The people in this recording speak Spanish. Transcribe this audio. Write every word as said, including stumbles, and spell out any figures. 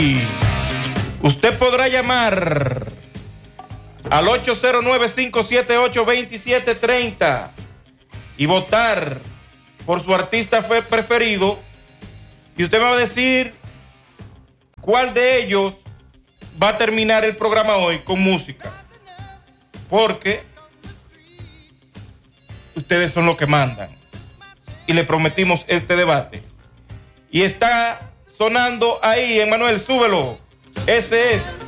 Usted podrá llamar al ocho cero nueve, cinco siete ocho, dos siete tres cero y votar por su artista preferido. Y usted me va a decir cuál de ellos va a terminar el programa hoy con música. Porque ustedes son los que mandan. Y le prometimos este debate. Y está sonando ahí, Emanuel, súbelo. Ese es